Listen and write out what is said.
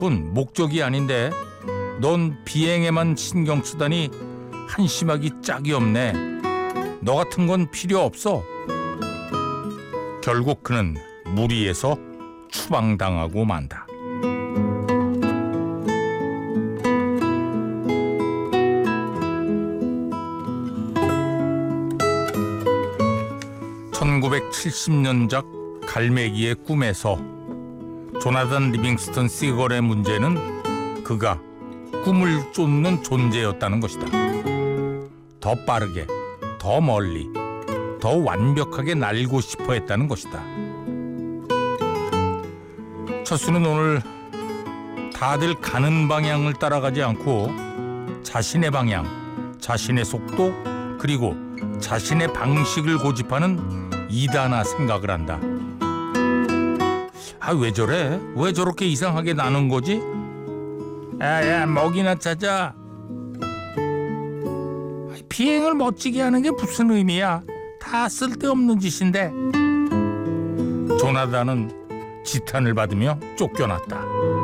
뿐 목적이 아닌데 넌 비행에만 신경 쓰다니 한심하기 짝이 없네. 너 같은 건 필요 없어. 결국 그는 무리해서 추방당하고 만다. (1970년작) 갈매기의 꿈에서 조나단 리빙스턴 시걸의 문제는 그가 꿈을 쫓는 존재였다는 것이다. 더 빠르게, 더 멀리, 더 완벽하게 날고 싶어 했다는 것이다. 철수는 오늘 다들 가는 방향을 따라가지 않고 자신의 방향, 자신의 속도, 그리고 자신의 방식을 고집하는 이다나 생각을 한다. 아, 왜 저래? 왜 저렇게 이상하게 나는 거지? 야, 먹이나 찾아. 비행을 멋지게 하는 게 무슨 의미야? 다 쓸데없는 짓인데. 조나단은 지탄을 받으며 쫓겨났다.